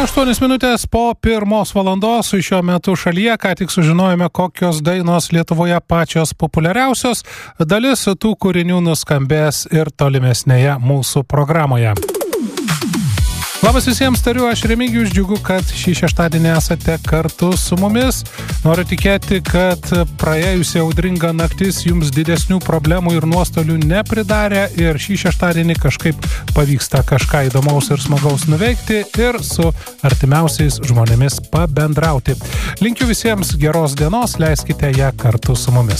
8 minutės po 1 valandos šiuo metu šalyje, ką tik sužinojome, kokios dainos Lietuvoje pačios populiariausios. Dalis tų kūrinių nuskambės ir tolimesnėje mūsų programoje. Labas visiems, tariu aš Remigijus, džiugu, kad šį šeštadienį esate kartu su mumis. Noriu tikėti, kad praėjusi audringa naktis jums didesnių problemų ir nuostolių nepridarė ir šį šeštadienį kažkaip pavyksta kažką įdomaus ir smagaus nuveikti ir su artimiausiais žmonėmis pabendrauti. Linkiu visiems geros dienos, leiskite ją kartu su mumis.